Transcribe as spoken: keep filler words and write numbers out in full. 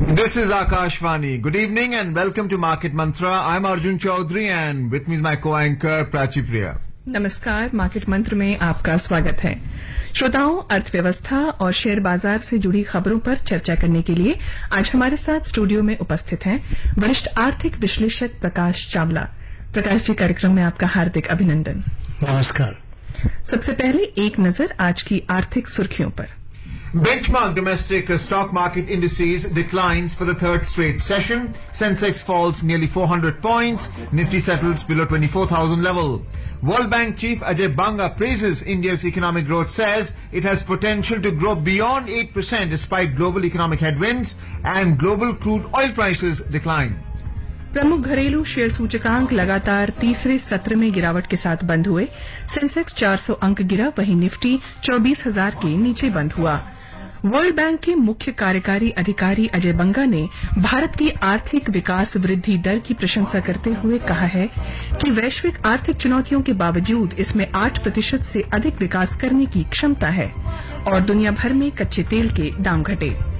This is Akashvani. Good evening and welcome to Market Mantra. I'm Arjun Chaudhary and with me is my co-anchor Prachi Priya. नमस्कार, market मंत्र में आपका स्वागत है। श्रोताओं, अर्थव्यवस्था और शेयर बाजार से जुड़ी खबरों पर चर्चा करने के लिए आज हमारे साथ स्टूडियो में उपस्थित हैं वरिष्ठ आर्थिक विश्लेषक प्रकाश चावला। प्रकाश जी, कार्यक्रम में आपका हार्दिक अभिनंदन। नमस्कार। सबसे पहले एक नजर आज की आर्थिक सुर्खियों पर। Benchmark domestic stock market indices declines for the third straight session. Sensex falls nearly four hundred points. Nifty settles below twenty-four thousand level. World Bank chief Ajay Banga praises India's economic growth, says it has potential to grow beyond eight percent despite global economic headwinds and global crude oil prices decline. प्रमुख घरेलू share सूचकांक लगातार तीसरे सत्र में गिरावट के साथ बंद हुए। सेंसेक्स चार सौ अंक गिरा, वहीं निफ्टी चौबीस हजार के नीचे बंद हुआ। वर्ल्ड बैंक के मुख्य कार्यकारी अधिकारी अजय बंगा ने भारत की आर्थिक विकास वृद्धि दर की प्रशंसा करते हुए कहा है कि वैश्विक आर्थिक चुनौतियों के बावजूद इसमें आठ प्रतिशत से अधिक विकास करने की क्षमता है और दुनिया भर में कच्चे तेल के दाम घटे।